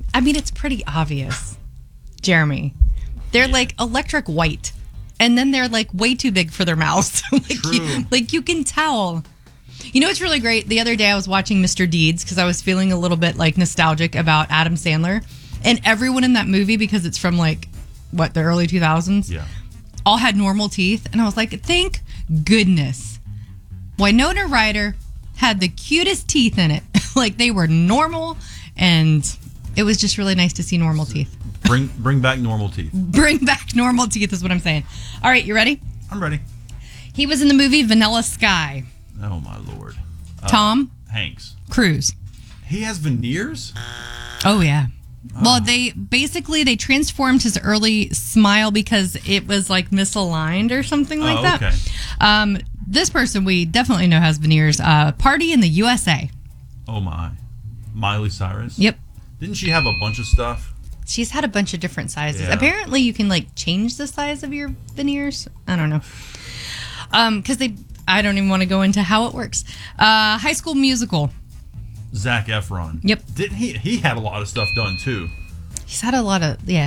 I mean, it's pretty obvious, Jeremy. They're like electric white, and then they're like way too big for their mouths. Like you can tell. You know what's really great? The other day I was watching Mr. Deeds because I was feeling a little bit like nostalgic about Adam Sandler, and everyone in that movie, because it's from like the early 2000s, all had normal teeth, and I was like, thank goodness. Winona Ryder had the cutest teeth in it. Like they were normal, and it was just really nice to see normal teeth. Bring back normal teeth. Bring back normal teeth is what I'm saying. All right, you ready? I'm ready. He was in the movie Vanilla Sky. Oh, my Lord. Tom Hanks. Cruise. He has veneers? Oh, yeah. Well, they transformed his early smile because it was like misaligned or something like that. Okay. This person we definitely know has veneers. Party in the USA. Oh, my. Miley Cyrus? Yep. Didn't she have a bunch of stuff? She's had a bunch of different sizes. Yeah. Apparently, you can like change the size of your veneers. I don't know. Because I don't even want to go into how it works. High School Musical. Zac Efron. Yep. Didn't he had a lot of stuff done too. He's had a lot of